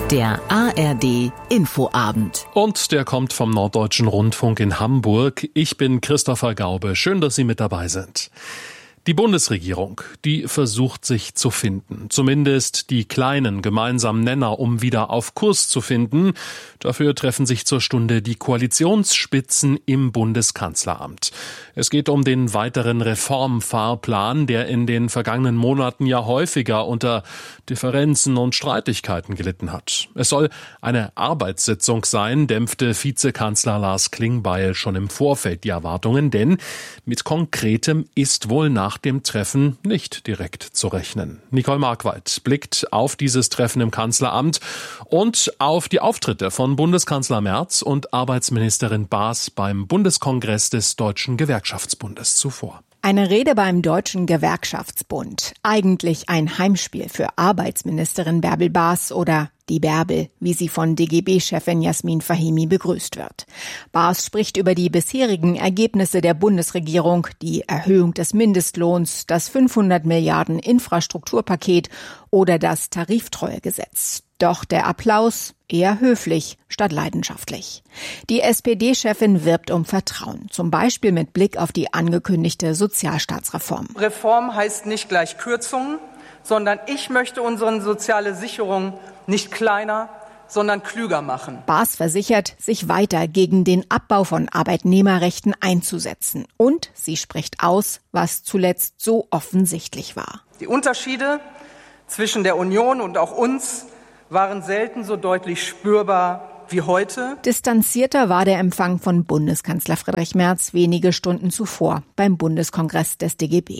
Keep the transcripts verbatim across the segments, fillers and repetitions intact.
Der A R D Infoabend. Und der kommt vom Norddeutschen Rundfunk in Hamburg. Ich bin Christopher Gaube. Schön, dass Sie mit dabei sind. Die Bundesregierung, die versucht sich zu finden. Zumindest die kleinen gemeinsamen Nenner, um wieder auf Kurs zu finden. Dafür treffen sich zur Stunde die Koalitionsspitzen im Bundeskanzleramt. Es geht um den weiteren Reformfahrplan, der in den vergangenen Monaten ja häufiger unter Differenzen und Streitigkeiten gelitten hat. Es soll eine Arbeitssitzung sein, dämpfte Vizekanzler Lars Klingbeil schon im Vorfeld die Erwartungen, denn mit Konkretem ist wohl nach dem Treffen nicht direkt zu rechnen. Nicole Markwald blickt auf dieses Treffen im Kanzleramt und auf die Auftritte von Bundeskanzler Merz und Arbeitsministerin Baas beim Bundeskongress des Deutschen Gewerkschaftsbundes zuvor. Eine Rede beim Deutschen Gewerkschaftsbund. Eigentlich ein Heimspiel für Arbeitsministerin Bärbel Baas oder die Bärbel, wie sie von D G B-Chefin Jasmin Fahimi begrüßt wird. Baas spricht über die bisherigen Ergebnisse der Bundesregierung, die Erhöhung des Mindestlohns, das fünfhundert Milliarden Infrastrukturpaket oder das Tariftreuegesetz. Doch der Applaus eher höflich statt leidenschaftlich. Die S P D-Chefin wirbt um Vertrauen, zum Beispiel mit Blick auf die angekündigte Sozialstaatsreform. Reform heißt nicht gleich Kürzungen, sondern ich möchte unsere soziale Sicherung nicht kleiner, sondern klüger machen. Baas versichert, sich weiter gegen den Abbau von Arbeitnehmerrechten einzusetzen. Und sie spricht aus, was zuletzt so offensichtlich war. Die Unterschiede zwischen der Union und auch uns waren selten so deutlich spürbar wie heute. Distanzierter war der Empfang von Bundeskanzler Friedrich Merz wenige Stunden zuvor beim Bundeskongress des D G B.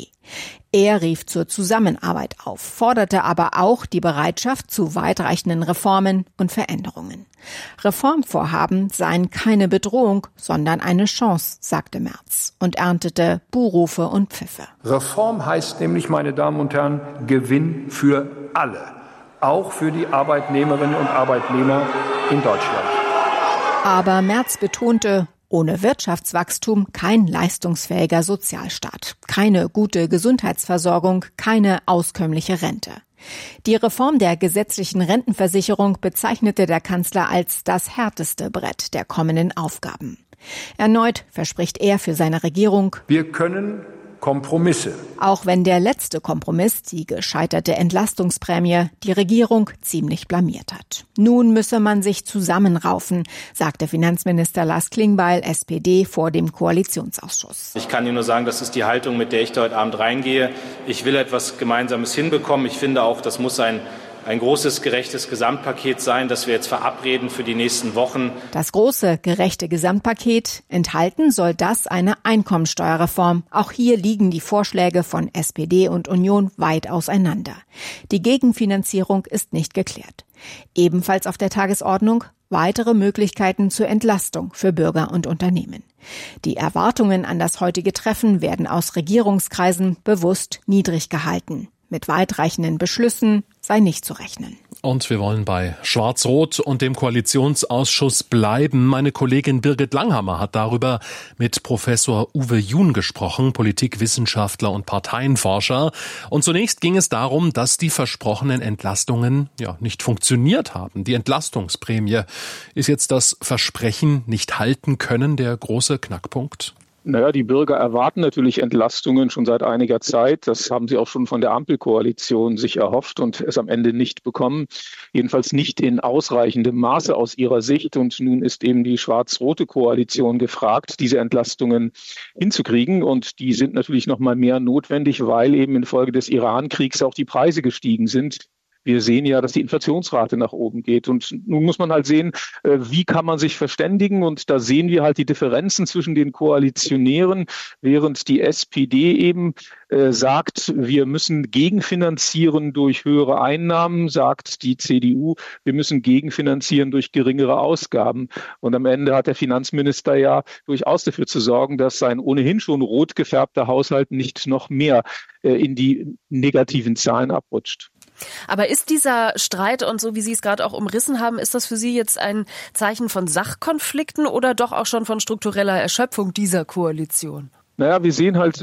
Er rief zur Zusammenarbeit auf, forderte aber auch die Bereitschaft zu weitreichenden Reformen und Veränderungen. Reformvorhaben seien keine Bedrohung, sondern eine Chance, sagte Merz und erntete Buhrufe und Pfiffe. Reform heißt nämlich, meine Damen und Herren, Gewinn für alle. Auch für die Arbeitnehmerinnen und Arbeitnehmer in Deutschland. Aber Merz betonte, ohne Wirtschaftswachstum kein leistungsfähiger Sozialstaat, keine gute Gesundheitsversorgung, keine auskömmliche Rente. Die Reform der gesetzlichen Rentenversicherung bezeichnete der Kanzler als das härteste Brett der kommenden Aufgaben. Erneut verspricht er für seine Regierung: Wir können Kompromisse. Auch wenn der letzte Kompromiss, die gescheiterte Entlastungsprämie, die Regierung ziemlich blamiert hat. Nun müsse man sich zusammenraufen, sagte Finanzminister Lars Klingbeil, S P D, vor dem Koalitionsausschuss. Ich kann Ihnen nur sagen, das ist die Haltung, mit der ich da heute Abend reingehe. Ich will etwas Gemeinsames hinbekommen. Ich finde auch, das muss ein Ein großes, gerechtes Gesamtpaket sein, das wir jetzt verabreden für die nächsten Wochen. Das große, gerechte Gesamtpaket, enthalten soll das eine Einkommensteuerreform. Auch hier liegen die Vorschläge von S P D und Union weit auseinander. Die Gegenfinanzierung ist nicht geklärt. Ebenfalls auf der Tagesordnung weitere Möglichkeiten zur Entlastung für Bürger und Unternehmen. Die Erwartungen an das heutige Treffen werden aus Regierungskreisen bewusst niedrig gehalten. Mit weitreichenden Beschlüssen sei nicht zu rechnen. Und wir wollen bei Schwarz-Rot und dem Koalitionsausschuss bleiben. Meine Kollegin Birgit Langhammer hat darüber mit Professor Uwe Jun gesprochen, Politikwissenschaftler und Parteienforscher. Und zunächst ging es darum, dass die versprochenen Entlastungen ja nicht funktioniert haben. Die Entlastungsprämie. Ist jetzt das Versprechen nicht halten können der große Knackpunkt? Naja, die Bürger erwarten natürlich Entlastungen schon seit einiger Zeit. Das haben sie auch schon von der Ampelkoalition sich erhofft und es am Ende nicht bekommen. Jedenfalls nicht in ausreichendem Maße aus ihrer Sicht. Und nun ist eben die schwarz-rote Koalition gefragt, diese Entlastungen hinzukriegen. Und die sind natürlich noch mal mehr notwendig, weil eben infolge des Iran-Kriegs auch die Preise gestiegen sind. Wir sehen ja, dass die Inflationsrate nach oben geht. Und nun muss man halt sehen, wie kann man sich verständigen? Und da sehen wir halt die Differenzen zwischen den Koalitionären, während die S P D eben äh, sagt, wir müssen gegenfinanzieren durch höhere Einnahmen, sagt die C D U, wir müssen gegenfinanzieren durch geringere Ausgaben. Und am Ende hat der Finanzminister ja durchaus dafür zu sorgen, dass sein ohnehin schon rot gefärbter Haushalt nicht noch mehr äh, in die negativen Zahlen abrutscht. Aber ist dieser Streit und so, wie Sie es gerade auch umrissen haben, ist das für Sie jetzt ein Zeichen von Sachkonflikten oder doch auch schon von struktureller Erschöpfung dieser Koalition? Naja, wir sehen halt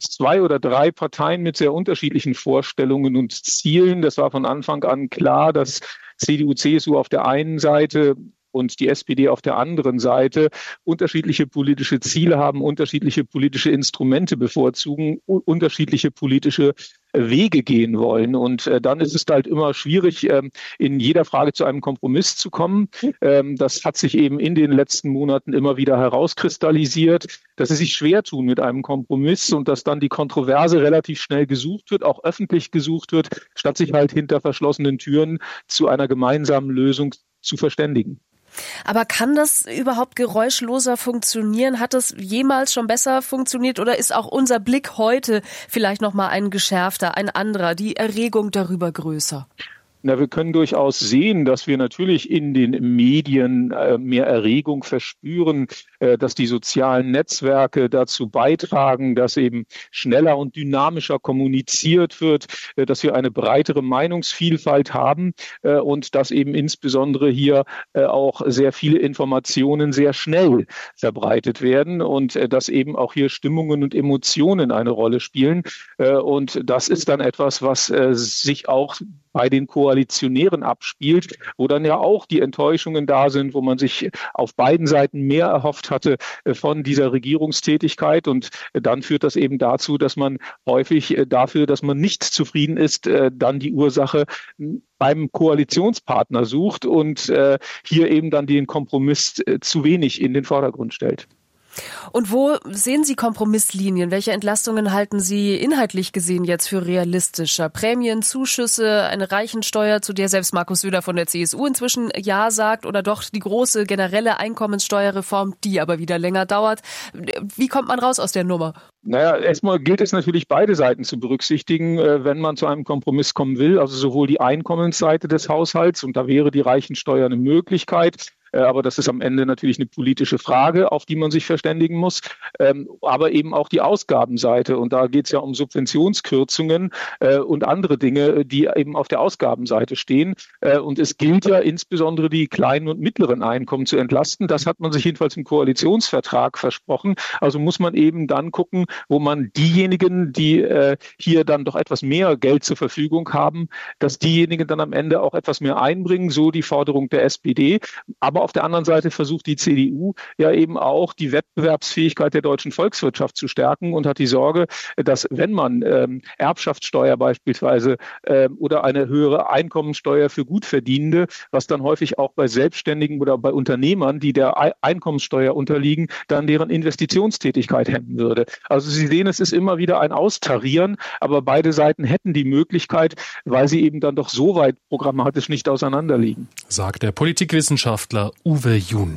zwei oder drei Parteien mit sehr unterschiedlichen Vorstellungen und Zielen. Das war von Anfang an klar, dass C D U, C S U auf der einen Seite und die S P D auf der anderen Seite unterschiedliche politische Ziele haben, unterschiedliche politische Instrumente bevorzugen, unterschiedliche politische Wege gehen wollen. Und äh, dann ist es halt immer schwierig, ähm, in jeder Frage zu einem Kompromiss zu kommen. Ähm, das hat sich eben in den letzten Monaten immer wieder herauskristallisiert, dass sie sich schwer tun mit einem Kompromiss und dass dann die Kontroverse relativ schnell gesucht wird, auch öffentlich gesucht wird, statt sich halt hinter verschlossenen Türen zu einer gemeinsamen Lösung zu verständigen. Aber kann das überhaupt geräuschloser funktionieren? Hat das jemals schon besser funktioniert oder ist auch unser Blick heute vielleicht noch mal ein geschärfter, ein anderer, die Erregung darüber größer? Na, wir können durchaus sehen, dass wir natürlich in den Medien äh, mehr Erregung verspüren, äh, dass die sozialen Netzwerke dazu beitragen, dass eben schneller und dynamischer kommuniziert wird, äh, dass wir eine breitere Meinungsvielfalt haben äh, und dass eben insbesondere hier äh, auch sehr viele Informationen sehr schnell verbreitet werden und äh, dass eben auch hier Stimmungen und Emotionen eine Rolle spielen. Äh, und das ist dann etwas, was äh, sich auch bei den Koalitionären abspielt, wo dann ja auch die Enttäuschungen da sind, wo man sich auf beiden Seiten mehr erhofft hatte von dieser Regierungstätigkeit. Und dann führt das eben dazu, dass man häufig dafür, dass man nicht zufrieden ist, dann die Ursache beim Koalitionspartner sucht und hier eben dann den Kompromiss zu wenig in den Vordergrund stellt. Und wo sehen Sie Kompromisslinien? Welche Entlastungen halten Sie inhaltlich gesehen jetzt für realistischer? Prämien, Zuschüsse, eine Reichensteuer, zu der selbst Markus Söder von der C S U inzwischen Ja sagt, oder doch die große generelle Einkommenssteuerreform, die aber wieder länger dauert? Wie kommt man raus aus der Nummer? Naja, erstmal gilt es natürlich, beide Seiten zu berücksichtigen, wenn man zu einem Kompromiss kommen will. Also sowohl die Einkommensseite des Haushalts, und da wäre die Reichensteuer eine Möglichkeit, aber das ist am Ende natürlich eine politische Frage, auf die man sich verständigen muss, aber eben auch die Ausgabenseite. Und da geht es ja um Subventionskürzungen und andere Dinge, die eben auf der Ausgabenseite stehen. Und es gilt ja insbesondere, die kleinen und mittleren Einkommen zu entlasten. Das hat man sich jedenfalls im Koalitionsvertrag versprochen. Also muss man eben dann gucken, wo man diejenigen, die hier dann doch etwas mehr Geld zur Verfügung haben, dass diejenigen dann am Ende auch etwas mehr einbringen, so die Forderung der S P D. Aber auf der anderen Seite versucht die C D U ja eben auch, die Wettbewerbsfähigkeit der deutschen Volkswirtschaft zu stärken und hat die Sorge, dass wenn man ähm, Erbschaftssteuer beispielsweise ähm, oder eine höhere Einkommensteuer für Gutverdienende, was dann häufig auch bei Selbstständigen oder bei Unternehmern, die der I- Einkommenssteuer unterliegen, dann deren Investitionstätigkeit hemmen würde. Also Sie sehen, es ist immer wieder ein Austarieren, aber beide Seiten hätten die Möglichkeit, weil sie eben dann doch so weit programmatisch nicht auseinanderliegen. Sagt der Politikwissenschaftler Uwe Jun.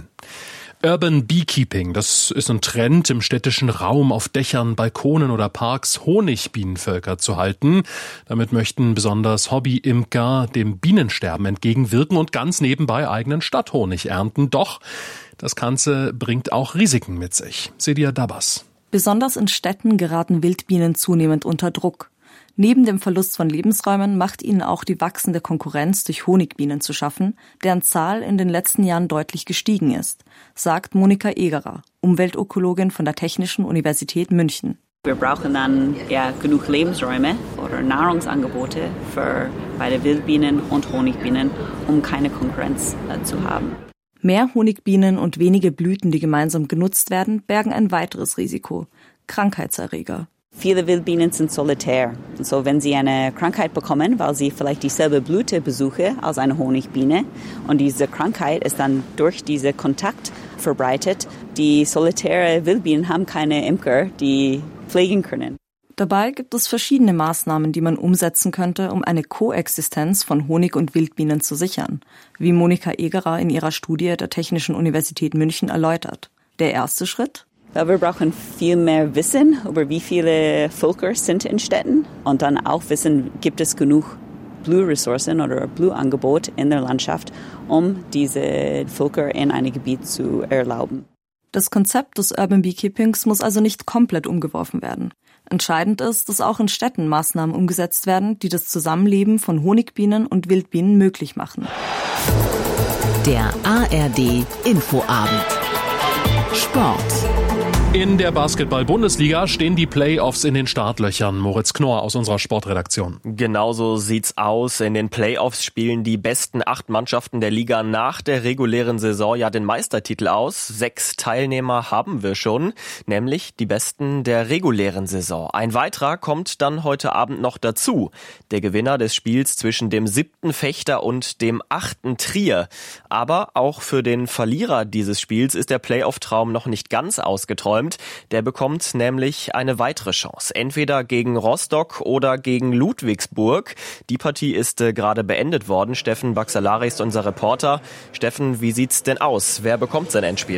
Urban Beekeeping, das ist ein Trend im städtischen Raum, auf Dächern, Balkonen oder Parks Honigbienenvölker zu halten. Damit möchten besonders Hobbyimker dem Bienensterben entgegenwirken und ganz nebenbei eigenen Stadthonig ernten. Doch das Ganze bringt auch Risiken mit sich. Sedia Dabas. Besonders in Städten geraten Wildbienen zunehmend unter Druck. Neben dem Verlust von Lebensräumen macht ihnen auch die wachsende Konkurrenz durch Honigbienen zu schaffen, deren Zahl in den letzten Jahren deutlich gestiegen ist, sagt Monika Egerer, Umweltökologin von der Technischen Universität München. Wir brauchen dann ja genug Lebensräume oder Nahrungsangebote für beide Wildbienen und Honigbienen, um keine Konkurrenz äh, zu haben. Mehr Honigbienen und wenige Blüten, die gemeinsam genutzt werden, bergen ein weiteres Risiko: Krankheitserreger. Viele Wildbienen sind solitär. So, wenn sie eine Krankheit bekommen, weil sie vielleicht dieselbe Blüte besuchen als eine Honigbiene und diese Krankheit ist dann durch diesen Kontakt verbreitet, die solitäre Wildbienen haben keine Imker, die pflegen können. Dabei gibt es verschiedene Maßnahmen, die man umsetzen könnte, um eine Koexistenz von Honig und Wildbienen zu sichern, wie Monika Egerer in ihrer Studie der Technischen Universität München erläutert. Der erste Schritt? Wir brauchen viel mehr Wissen über wie viele Völker sind in Städten und dann auch wissen, gibt es genug Blühressourcen oder Blühangebot in der Landschaft, um diese Völker in einem Gebiet zu erlauben. Das Konzept des Urban Beekeepings muss also nicht komplett umgeworfen werden. Entscheidend ist, dass auch in Städten Maßnahmen umgesetzt werden, die das Zusammenleben von Honigbienen und Wildbienen möglich machen. Der A R D Infoabend. Sport. In der Basketball-Bundesliga stehen die Playoffs in den Startlöchern. Moritz Knorr aus unserer Sportredaktion. Genauso sieht's aus. In den Playoffs spielen die besten acht Mannschaften der Liga nach der regulären Saison ja den Meistertitel aus. Sechs Teilnehmer haben wir schon, nämlich die besten der regulären Saison. Ein weiterer kommt dann heute Abend noch dazu. Der Gewinner des Spiels zwischen dem siebten Fechter und dem achten Trier. Aber auch für den Verlierer dieses Spiels ist der Playoff-Traum noch nicht ganz ausgeträumt. Der bekommt nämlich eine weitere Chance. Entweder gegen Rostock oder gegen Ludwigsburg. Die Partie ist äh, gerade beendet worden. Steffen Baxalari ist unser Reporter. Steffen, wie sieht's denn aus? Wer bekommt sein Endspiel?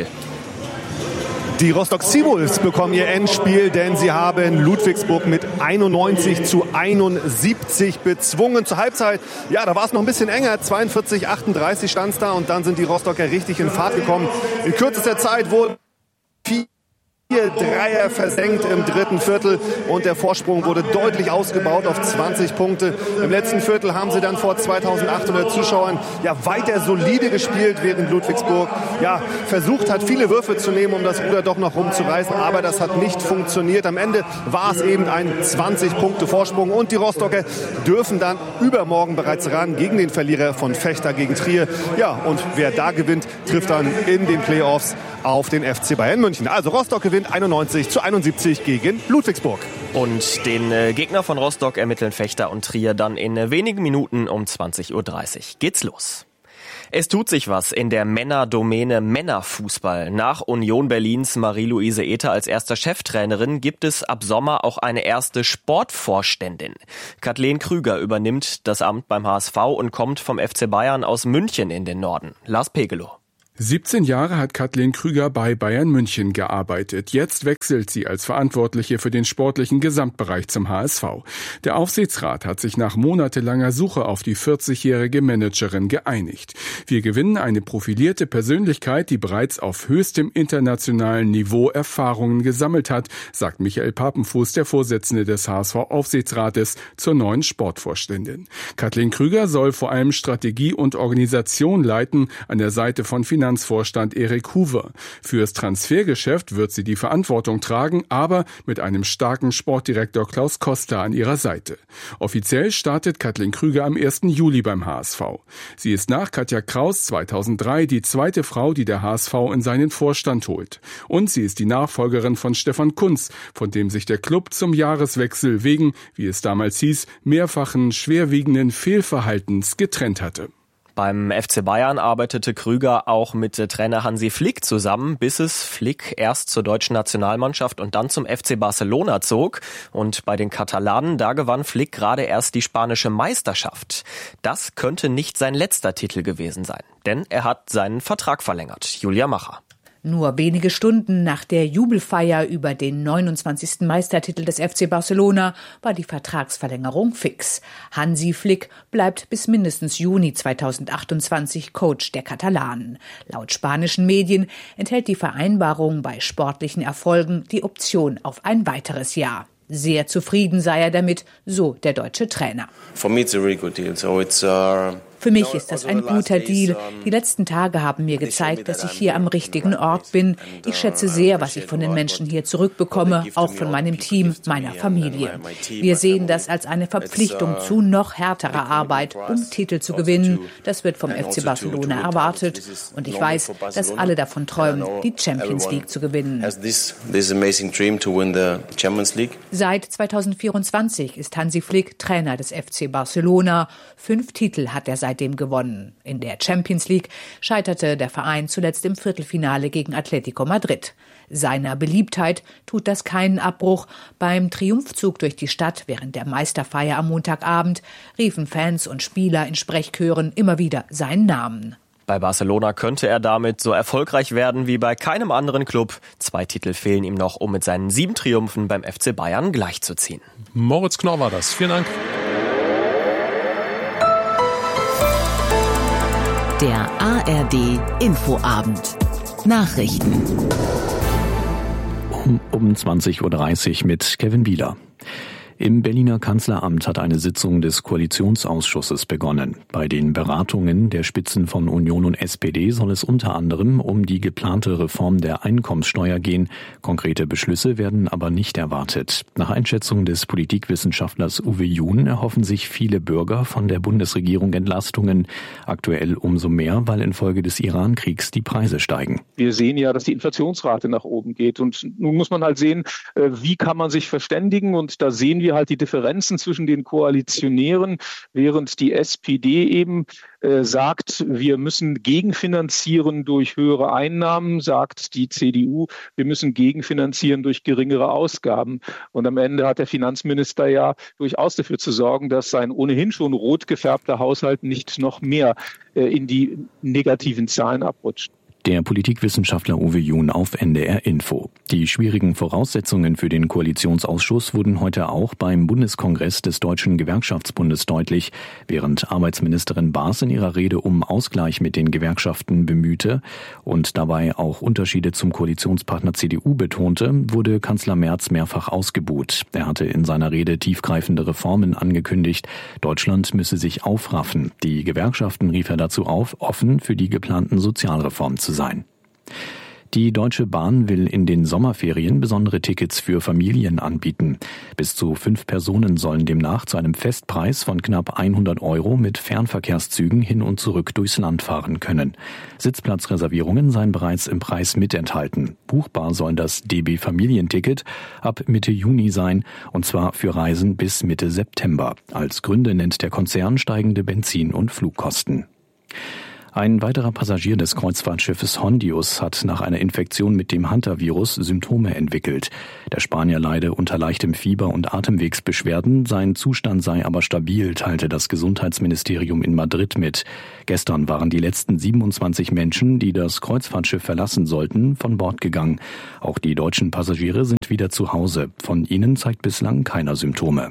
Die Rostock Seawolves bekommen ihr Endspiel, denn sie haben Ludwigsburg mit einundneunzig zu einundsiebzig bezwungen. Zur Halbzeit, ja, da war es noch ein bisschen enger. zweiundvierzig achtunddreißig stand es da und dann sind die Rostocker richtig in Fahrt gekommen. In kürzester Zeit wurde vier Vier Dreier versenkt im dritten Viertel und der Vorsprung wurde deutlich ausgebaut auf zwanzig Punkte. Im letzten Viertel haben sie dann vor zweitausendachthundert Zuschauern ja weiter solide gespielt, während Ludwigsburg ja versucht hat, viele Würfe zu nehmen, um das Ruder doch noch rumzureißen, aber das hat nicht funktioniert. Am Ende war es eben ein zwanzig Punkte Vorsprung und die Rostocker dürfen dann übermorgen bereits ran gegen den Verlierer von Fechter gegen Trier. Ja, und wer da gewinnt, trifft dann in den Playoffs auf den F C Bayern München. Also Rostock gewinnt einundneunzig zu einundsiebzig gegen Ludwigsburg. Und den äh, Gegner von Rostock ermitteln Fechter und Trier dann in äh, wenigen Minuten um zwanzig Uhr dreißig. Geht's los. Es tut sich was in der Männerdomäne Männerfußball. Nach Union Berlins Marie-Louise Ether als erster Cheftrainerin gibt es ab Sommer auch eine erste Sportvorständin. Kathleen Krüger übernimmt das Amt beim H S V und kommt vom F C Bayern aus München in den Norden. Lars Pegelow. siebzehn Jahre hat Kathleen Krüger bei Bayern München gearbeitet. Jetzt wechselt sie als Verantwortliche für den sportlichen Gesamtbereich zum H S V. Der Aufsichtsrat hat sich nach monatelanger Suche auf die vierzigjährige Managerin geeinigt. Wir gewinnen eine profilierte Persönlichkeit, die bereits auf höchstem internationalen Niveau Erfahrungen gesammelt hat, sagt Michael Papenfuß, der Vorsitzende des H S V-Aufsichtsrates, zur neuen Sportvorständin. Kathleen Krüger soll vor allem Strategie und Organisation leiten, an der Seite von Finanz Finanzvorstand Erik Huber. Fürs Transfergeschäft wird sie die Verantwortung tragen, aber mit einem starken Sportdirektor Klaus Koster an ihrer Seite. Offiziell startet Kathleen Krüger am ersten Juli beim H S V. Sie ist nach Katja Kraus zweitausenddrei die zweite Frau, die der H S V in seinen Vorstand holt. Und sie ist die Nachfolgerin von Stefan Kuntz, von dem sich der Klub zum Jahreswechsel wegen, wie es damals hieß, mehrfachen schwerwiegenden Fehlverhaltens getrennt hatte. Beim F C Bayern arbeitete Krüger auch mit Trainer Hansi Flick zusammen, bis es Flick erst zur deutschen Nationalmannschaft und dann zum F C Barcelona zog. Und bei den Katalanen, da gewann Flick gerade erst die spanische Meisterschaft. Das könnte nicht sein letzter Titel gewesen sein, denn er hat seinen Vertrag verlängert. Julia Macher. Nur wenige Stunden nach der Jubelfeier über den neunundzwanzigsten Meistertitel des F C Barcelona war die Vertragsverlängerung fix. Hansi Flick bleibt bis mindestens Juni zweitausendachtundzwanzig Coach der Katalanen. Laut spanischen Medien enthält die Vereinbarung bei sportlichen Erfolgen die Option auf ein weiteres Jahr. Sehr zufrieden sei er damit, so der deutsche Trainer. For me it's a really good deal. So it's uh Für mich ist das ein guter Deal. Die letzten Tage haben mir gezeigt, dass ich hier am richtigen Ort bin. Ich schätze sehr, was ich von den Menschen hier zurückbekomme, auch von meinem Team, meiner Familie. Wir sehen das als eine Verpflichtung zu noch härterer Arbeit, um Titel zu gewinnen. Das wird vom F C Barcelona erwartet. Und ich weiß, dass alle davon träumen, die Champions League zu gewinnen. Seit zweitausendvierundzwanzig ist Hansi Flick Trainer des F C Barcelona. Fünf Titel hat er seitdem gewonnen. In der Champions League scheiterte der Verein zuletzt im Viertelfinale gegen Atletico Madrid. Seiner Beliebtheit tut das keinen Abbruch. Beim Triumphzug durch die Stadt während der Meisterfeier am Montagabend riefen Fans und Spieler in Sprechchören immer wieder seinen Namen. Bei Barcelona könnte er damit so erfolgreich werden wie bei keinem anderen Club. Zwei Titel fehlen ihm noch, um mit seinen sieben Triumphen beim F C Bayern gleichzuziehen. Moritz Knorr war das. Vielen Dank. Der A R D Infoabend. Nachrichten. Um, um zwanzig Uhr dreißig mit Kevin Bieler. Im Berliner Kanzleramt hat eine Sitzung des Koalitionsausschusses begonnen. Bei den Beratungen der Spitzen von Union und S P D soll es unter anderem um die geplante Reform der Einkommenssteuer gehen. Konkrete Beschlüsse werden aber nicht erwartet. Nach Einschätzung des Politikwissenschaftlers Uwe Jun erhoffen sich viele Bürger von der Bundesregierung Entlastungen. Aktuell umso mehr, weil infolge des Iran-Kriegs die Preise steigen. Wir sehen ja, dass die Inflationsrate nach oben geht. Und nun muss man halt sehen, wie kann man sich verständigen. Und da sehen wir halt die Differenzen zwischen den Koalitionären, während die S P D eben äh, sagt, wir müssen gegenfinanzieren durch höhere Einnahmen, sagt die C D U, wir müssen gegenfinanzieren durch geringere Ausgaben. Und am Ende hat der Finanzminister ja durchaus dafür zu sorgen, dass sein ohnehin schon rot gefärbter Haushalt nicht noch mehr äh, in die negativen Zahlen abrutscht. Der Politikwissenschaftler Uwe Jun auf N D R Info. Die schwierigen Voraussetzungen für den Koalitionsausschuss wurden heute auch beim Bundeskongress des Deutschen Gewerkschaftsbundes deutlich. Während Arbeitsministerin Baas in ihrer Rede um Ausgleich mit den Gewerkschaften bemühte und dabei auch Unterschiede zum Koalitionspartner C D U betonte, wurde Kanzler Merz mehrfach ausgebuht. Er hatte in seiner Rede tiefgreifende Reformen angekündigt. Deutschland müsse sich aufraffen. Die Gewerkschaften rief er dazu auf, offen für die geplanten Sozialreformen zu sein. Die Deutsche Bahn will in den Sommerferien besondere Tickets für Familien anbieten. Bis zu fünf Personen sollen demnach zu einem Festpreis von knapp hundert Euro mit Fernverkehrszügen hin und zurück durchs Land fahren können. Sitzplatzreservierungen seien bereits im Preis mit enthalten. Buchbar soll das D B Familienticket ab Mitte Juni sein, und zwar für Reisen bis Mitte September. Als Gründe nennt der Konzern steigende Benzin- und Flugkosten. Ein weiterer Passagier des Kreuzfahrtschiffes Hondius hat nach einer Infektion mit dem Hantavirus Symptome entwickelt. Der Spanier leide unter leichtem Fieber und Atemwegsbeschwerden, sein Zustand sei aber stabil, teilte das Gesundheitsministerium in Madrid mit. Gestern waren die letzten siebenundzwanzig Menschen, die das Kreuzfahrtschiff verlassen sollten, von Bord gegangen. Auch die deutschen Passagiere sind wieder zu Hause. Von ihnen zeigt bislang keiner Symptome.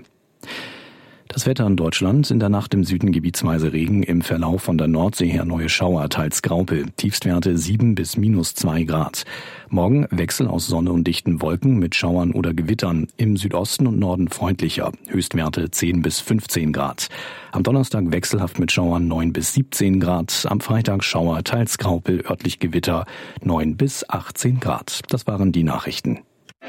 Das Wetter in Deutschland: in der Nacht im Süden gebietsweise Regen, im Verlauf von der Nordsee her neue Schauer, teils Graupel, Tiefstwerte sieben bis minus zwei Grad. Morgen Wechsel aus Sonne und dichten Wolken mit Schauern oder Gewittern, im Südosten und Norden freundlicher, Höchstwerte zehn bis fünfzehn Grad. Am Donnerstag wechselhaft mit Schauern neun bis siebzehn Grad, am Freitag Schauer, teils Graupel, örtlich Gewitter neun bis achtzehn Grad. Das waren die Nachrichten.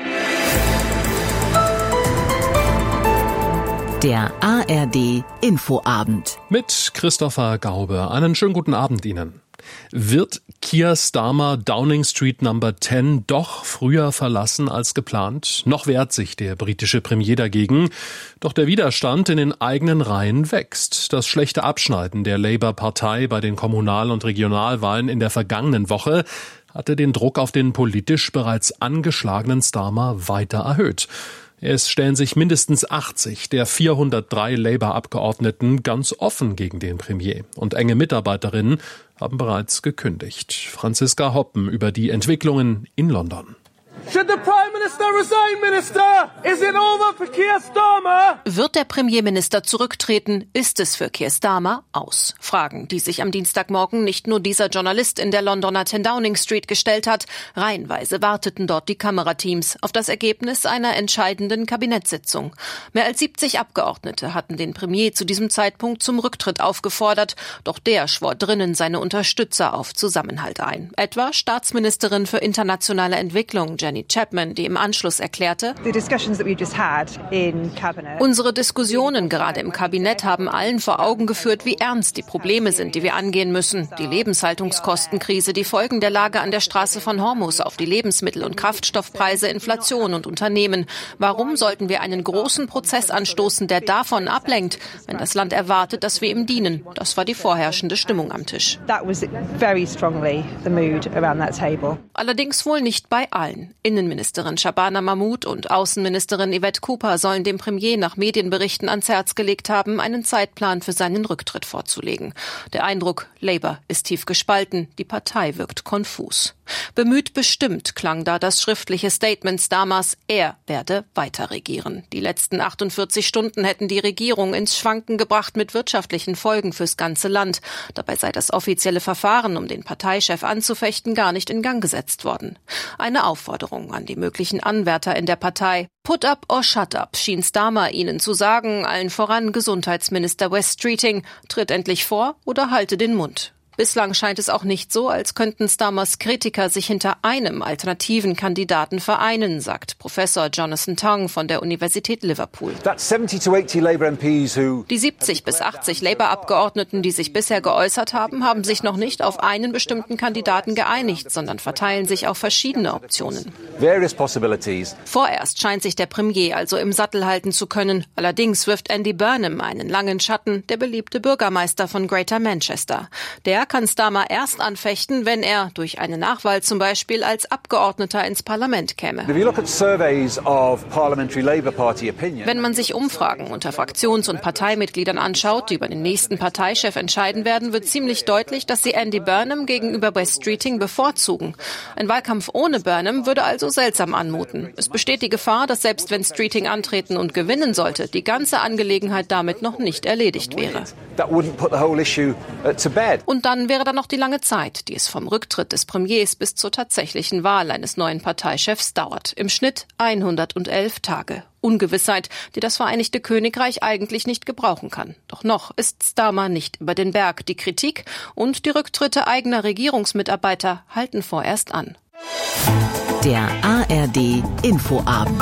Der A R D Infoabend. Mit Christopher Gaube. Einen schönen guten Abend Ihnen. Wird Keir Starmer Downing Street Number zehn doch früher verlassen als geplant? Noch wehrt sich der britische Premier dagegen. Doch der Widerstand in den eigenen Reihen wächst. Das schlechte Abschneiden der Labour-Partei bei den Kommunal- und Regionalwahlen in der vergangenen Woche hatte den Druck auf den politisch bereits angeschlagenen Starmer weiter erhöht. Es stellen sich mindestens achtzig der vierhundertdrei Labour-Abgeordneten ganz offen gegen den Premier. Und enge Mitarbeiterinnen haben bereits gekündigt. Franziska Hoppen über die Entwicklungen in London. Should the Prime Minister resign, Minister? Is it over for Keir Starmer? Wird der Premierminister zurücktreten, ist es für Keir Starmer aus. Fragen, die sich am Dienstagmorgen nicht nur dieser Journalist in der Londoner zehn Downing Street gestellt hat. Reihenweise warteten dort die Kamerateams auf das Ergebnis einer entscheidenden Kabinettssitzung. Mehr als siebzig Abgeordnete hatten den Premier zu diesem Zeitpunkt zum Rücktritt aufgefordert. Doch der schwor drinnen seine Unterstützer auf Zusammenhalt ein. Etwa Staatsministerin für internationale Entwicklung Jenny Chapman, die im Anschluss erklärte: Unsere Diskussionen gerade im Kabinett haben allen vor Augen geführt, wie ernst die Probleme sind, die wir angehen müssen. Die Lebenshaltungskostenkrise, die Folgen der Lage an der Straße von Hormuz auf die Lebensmittel- und Kraftstoffpreise, Inflation und Unternehmen. Warum sollten wir einen großen Prozess anstoßen, der davon ablenkt, wenn das Land erwartet, dass wir ihm dienen? Das war die vorherrschende Stimmung am Tisch. Allerdings wohl nicht bei allen. Innenministerin Shabana Mahmood und Außenministerin Yvette Cooper sollen dem Premier nach Medienberichten ans Herz gelegt haben, einen Zeitplan für seinen Rücktritt vorzulegen. Der Eindruck, Labour ist tief gespalten, die Partei wirkt konfus. Bemüht bestimmt klang da das schriftliche Statement Starmers, er werde weiter regieren. Die letzten achtundvierzig Stunden hätten die Regierung ins Schwanken gebracht mit wirtschaftlichen Folgen fürs ganze Land. Dabei sei das offizielle Verfahren, um den Parteichef anzufechten, gar nicht in Gang gesetzt worden. Eine Aufforderung an die möglichen Anwärter in der Partei. Put up or shut up, schien Starmer ihnen zu sagen, allen voran Gesundheitsminister Wes Streeting, tritt endlich vor oder halte den Mund. Bislang scheint es auch nicht so, als könnten Starmers Kritiker sich hinter einem alternativen Kandidaten vereinen, sagt Professor Jonathan Tong von der Universität Liverpool. Die siebzig bis achtzig Labour-Abgeordneten, die sich bisher geäußert haben, haben sich noch nicht auf einen bestimmten Kandidaten geeinigt, sondern verteilen sich auf verschiedene Optionen. Vorerst scheint sich der Premier also im Sattel halten zu können. Allerdings wirft Andy Burnham einen langen Schatten, der beliebte Bürgermeister von Greater Manchester. Der kann Starmer erst anfechten, wenn er durch eine Nachwahl zum Beispiel als Abgeordneter ins Parlament käme. Wenn man sich Umfragen unter Fraktions- und Parteimitgliedern anschaut, die über den nächsten Parteichef entscheiden werden, wird ziemlich deutlich, dass sie Andy Burnham gegenüber Wes Streeting bevorzugen. Ein Wahlkampf ohne Burnham würde also seltsam anmuten. Es besteht die Gefahr, dass selbst wenn Streeting antreten und gewinnen sollte, die ganze Angelegenheit damit noch nicht erledigt wäre. Und dann wäre da noch die lange Zeit, die es vom Rücktritt des Premiers bis zur tatsächlichen Wahl eines neuen Parteichefs dauert. Im Schnitt hundertelf Tage. Ungewissheit, die das Vereinigte Königreich eigentlich nicht gebrauchen kann. Doch noch ist Starmer nicht über den Berg. Die Kritik und die Rücktritte eigener Regierungsmitarbeiter halten vorerst an. Der A R D Infoabend.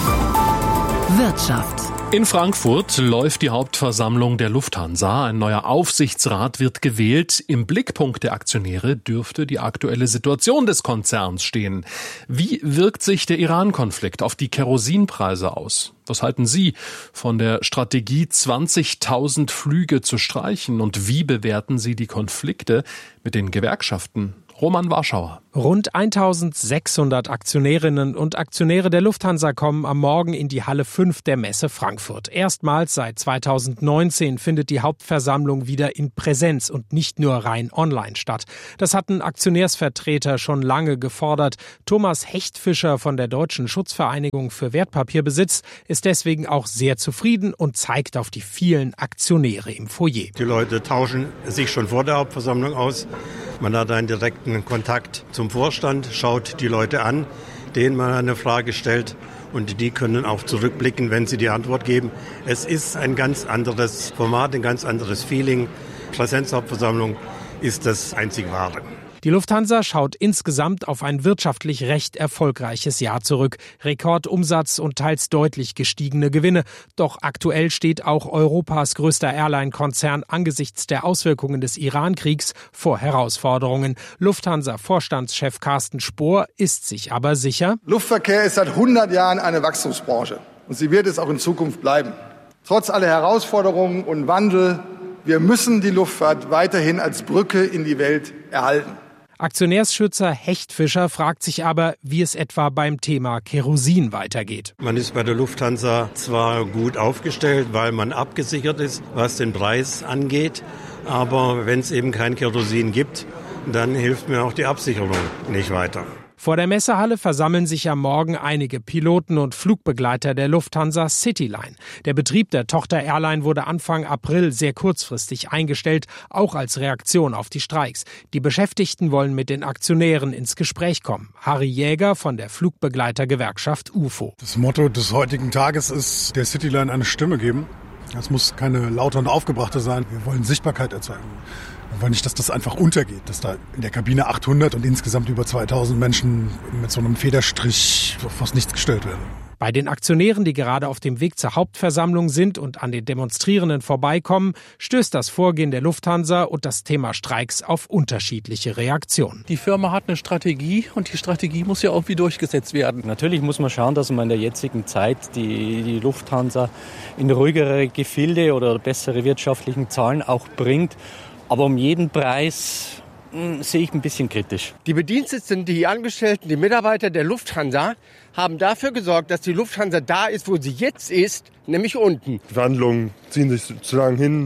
Wirtschaft. In Frankfurt läuft die Hauptversammlung der Lufthansa. Ein neuer Aufsichtsrat wird gewählt. Im Blickpunkt der Aktionäre dürfte die aktuelle Situation des Konzerns stehen. Wie wirkt sich der Iran-Konflikt auf die Kerosinpreise aus? Was halten Sie von der Strategie, zwanzigtausend Flüge zu streichen? Und wie bewerten Sie die Konflikte mit den Gewerkschaften? Roman Warschauer. Rund eintausendsechshundert Aktionärinnen und Aktionäre der Lufthansa kommen am Morgen in die Halle fünf der Messe Frankfurt. Erstmals seit zweitausendneunzehn findet die Hauptversammlung wieder in Präsenz und nicht nur rein online statt. Das hatten Aktionärsvertreter schon lange gefordert. Thomas Hechtfischer von der Deutschen Schutzvereinigung für Wertpapierbesitz ist deswegen auch sehr zufrieden und zeigt auf die vielen Aktionäre im Foyer. Die Leute tauschen sich schon vor der Hauptversammlung aus. Man hat einen direkten Kontakt zum Vorstand, schaut die Leute an, denen man eine Frage stellt und die können auch zurückblicken, wenn sie die Antwort geben. Es ist ein ganz anderes Format, ein ganz anderes Feeling. Präsenzhauptversammlung ist das einzig Wahre. Die Lufthansa schaut insgesamt auf ein wirtschaftlich recht erfolgreiches Jahr zurück. Rekordumsatz und teils deutlich gestiegene Gewinne. Doch aktuell steht auch Europas größter Airline-Konzern angesichts der Auswirkungen des Iran-Kriegs vor Herausforderungen. Lufthansa-Vorstandschef Carsten Spohr ist sich aber sicher: Luftverkehr ist seit hundert Jahren eine Wachstumsbranche und sie wird es auch in Zukunft bleiben. Trotz aller Herausforderungen und Wandel, wir müssen die Luftfahrt weiterhin als Brücke in die Welt erhalten. Aktionärsschützer Hechtfischer fragt sich aber, wie es etwa beim Thema Kerosin weitergeht. Man ist bei der Lufthansa zwar gut aufgestellt, weil man abgesichert ist, was den Preis angeht, aber wenn es eben kein Kerosin gibt, dann hilft mir auch die Absicherung nicht weiter. Vor der Messehalle versammeln sich am Morgen einige Piloten und Flugbegleiter der Lufthansa Cityline. Der Betrieb der Tochter-Airline wurde Anfang April sehr kurzfristig eingestellt, auch als Reaktion auf die Streiks. Die Beschäftigten wollen mit den Aktionären ins Gespräch kommen. Harry Jäger von der Flugbegleitergewerkschaft U F O. Das Motto des heutigen Tages ist, der Cityline eine Stimme geben. Das muss keine laute und aufgebrachte sein. Wir wollen Sichtbarkeit erzeugen. Wir wollen nicht, dass das einfach untergeht, dass da in der Kabine achthundert und insgesamt über zweitausend Menschen mit so einem Federstrich fast nichts gestellt werden. Bei den Aktionären, die gerade auf dem Weg zur Hauptversammlung sind und an den Demonstrierenden vorbeikommen, stößt das Vorgehen der Lufthansa und das Thema Streiks auf unterschiedliche Reaktionen. Die Firma hat eine Strategie und die Strategie muss ja irgendwie durchgesetzt werden. Natürlich muss man schauen, dass man in der jetzigen Zeit die, die Lufthansa in ruhigere Gefilde oder bessere wirtschaftlichen Zahlen auch bringt. Aber um jeden Preis mh, sehe ich ein bisschen kritisch. Die Bediensteten, die Angestellten, die Mitarbeiter der Lufthansa haben dafür gesorgt, dass die Lufthansa da ist, wo sie jetzt ist, nämlich unten. Die Verhandlungen ziehen sich zu lang hin.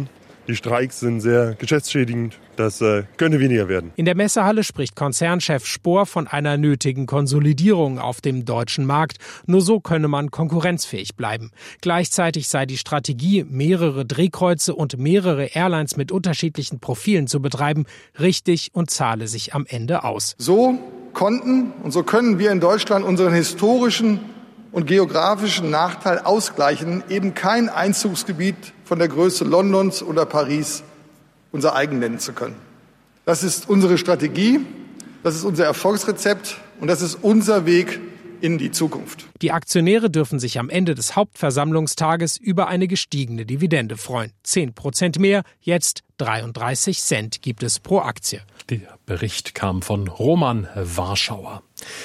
Die Streiks sind sehr geschäftsschädigend. Das äh, könnte weniger werden. In der Messehalle spricht Konzernchef Spohr von einer nötigen Konsolidierung auf dem deutschen Markt. Nur so könne man konkurrenzfähig bleiben. Gleichzeitig sei die Strategie, mehrere Drehkreuze und mehrere Airlines mit unterschiedlichen Profilen zu betreiben, richtig und zahle sich am Ende aus. So konnten und so können wir in Deutschland unseren historischen und geografischen Nachteil ausgleichen, eben kein Einzugsgebiet von der Größe Londons oder Paris unser eigen nennen zu können. Das ist unsere Strategie, das ist unser Erfolgsrezept und das ist unser Weg in die Zukunft. Die Aktionäre dürfen sich am Ende des Hauptversammlungstages über eine gestiegene Dividende freuen. Zehn Prozent mehr, jetzt dreiunddreißig Cent gibt es pro Aktie. Der Bericht kam von Roman Warschauer.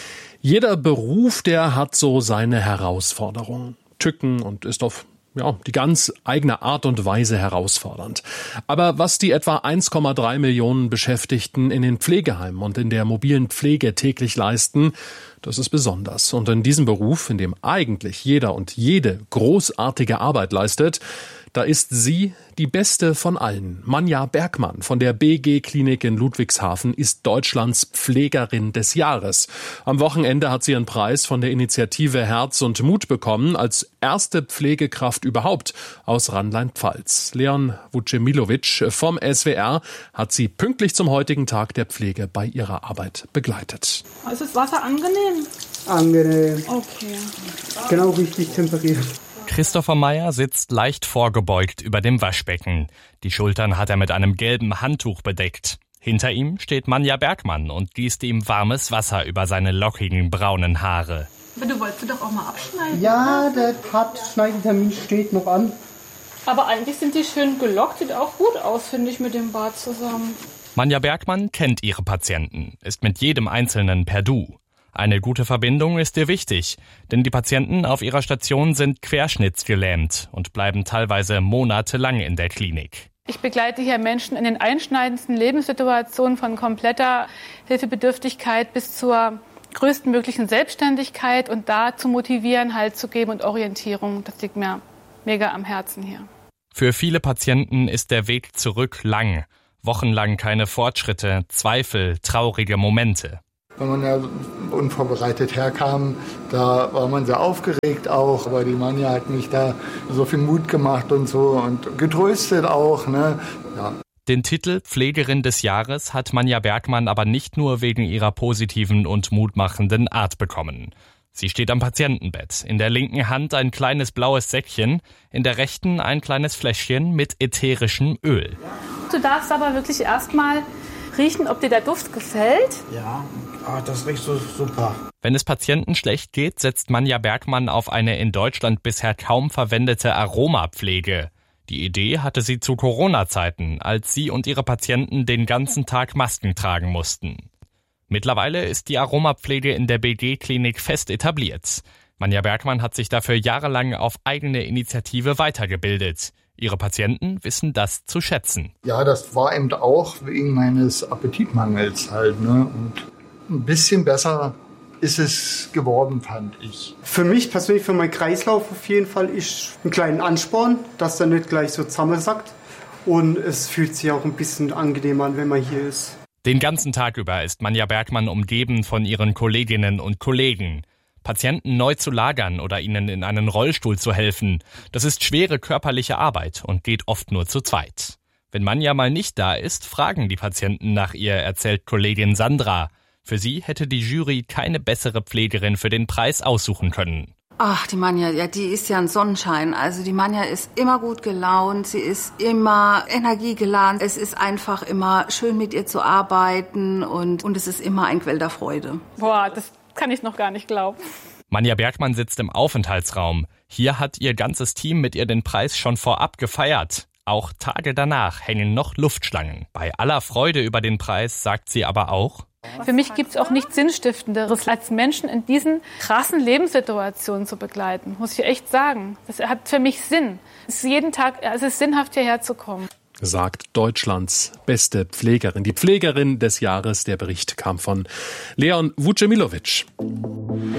Jeder Beruf, der hat so seine Herausforderungen, Tücken und ist auf ja, die ganz eigene Art und Weise herausfordernd. Aber was die etwa eins Komma drei Millionen Beschäftigten in den Pflegeheimen und in der mobilen Pflege täglich leisten, das ist besonders. Und in diesem Beruf, in dem eigentlich jeder und jede großartige Arbeit leistet, da ist sie die beste von allen. Manja Bergmann von der B G-Klinik in Ludwigshafen ist Deutschlands Pflegerin des Jahres. Am Wochenende hat sie ihren Preis von der Initiative Herz und Mut bekommen, als erste Pflegekraft überhaupt aus Rheinland-Pfalz. Leon Vucemilovic vom S W R hat sie pünktlich zum heutigen Tag der Pflege bei ihrer Arbeit begleitet. Ist das Wasser angenehm? Angenehm. Okay. Genau richtig temperiert. Christopher Meyer sitzt leicht vorgebeugt über dem Waschbecken. Die Schultern hat er mit einem gelben Handtuch bedeckt. Hinter ihm steht Manja Bergmann und gießt ihm warmes Wasser über seine lockigen braunen Haare. Aber du wolltest doch auch mal abschneiden. Ja, der Abschneidetermin steht noch an. Aber eigentlich sind die schön gelockt, sieht auch gut aus, finde ich, mit dem Bart zusammen. Manja Bergmann kennt ihre Patienten, ist mit jedem Einzelnen per Du. Eine gute Verbindung ist ihr wichtig, denn die Patienten auf ihrer Station sind querschnittsgelähmt und bleiben teilweise monatelang in der Klinik. Ich begleite hier Menschen in den einschneidendsten Lebenssituationen von kompletter Hilfebedürftigkeit bis zur größtmöglichen Selbstständigkeit und da zu motivieren, Halt zu geben und Orientierung. Das liegt mir mega am Herzen hier. Für viele Patienten ist der Weg zurück lang. Wochenlang keine Fortschritte, Zweifel, traurige Momente. Wenn man ja unvorbereitet herkam, da war man sehr aufgeregt auch. Aber die Manja hat mich da so viel Mut gemacht und so und getröstet auch. Ne? Ja. Den Titel Pflegerin des Jahres hat Manja Bergmann aber nicht nur wegen ihrer positiven und mutmachenden Art bekommen. Sie steht am Patientenbett, in der linken Hand ein kleines blaues Säckchen, in der rechten ein kleines Fläschchen mit ätherischem Öl. Du darfst aber wirklich erstmal riechen, ob dir der Duft gefällt. Ja, ah, das riecht so super. Wenn es Patienten schlecht geht, setzt Manja Bergmann auf eine in Deutschland bisher kaum verwendete Aromapflege. Die Idee hatte sie zu Corona-Zeiten, als sie und ihre Patienten den ganzen Tag Masken tragen mussten. Mittlerweile ist die Aromapflege in der B G-Klinik fest etabliert. Manja Bergmann hat sich dafür jahrelang auf eigene Initiative weitergebildet. Ihre Patienten wissen das zu schätzen. Ja, das war eben auch wegen meines Appetitmangels halt. Ne? Und ein bisschen besser ist es geworden, fand ich. Für mich persönlich, für meinen Kreislauf auf jeden Fall, ist ein kleiner Ansporn, dass er nicht gleich so zusammensackt. Und es fühlt sich auch ein bisschen angenehmer an, wenn man hier ist. Den ganzen Tag über ist Manja Bergmann umgeben von ihren Kolleginnen und Kollegen. Patienten neu zu lagern oder ihnen in einen Rollstuhl zu helfen, das ist schwere körperliche Arbeit und geht oft nur zu zweit. Wenn Manja mal nicht da ist, fragen die Patienten nach ihr, erzählt Kollegin Sandra. Für sie hätte die Jury keine bessere Pflegerin für den Preis aussuchen können. Ach, die Manja, ja, die ist ja ein Sonnenschein. Also die Manja ist immer gut gelaunt, sie ist immer energiegeladen. Es ist einfach immer schön, mit ihr zu arbeiten und, und es ist immer ein Quell der Freude. Boah, das kann ich noch gar nicht glauben. Manja Bergmann sitzt im Aufenthaltsraum. Hier hat ihr ganzes Team mit ihr den Preis schon vorab gefeiert. Auch Tage danach hängen noch Luftschlangen. Bei aller Freude über den Preis sagt sie aber auch: Für mich gibt es auch nichts Sinnstiftenderes, als Menschen in diesen krassen Lebenssituationen zu begleiten, muss ich echt sagen. Das hat für mich Sinn. Es ist jeden Tag, es ist sinnhaft, hierher zu kommen. Sagt Deutschlands beste Pflegerin. Die Pflegerin des Jahres. Der Bericht kam von Leon Vucemilovic.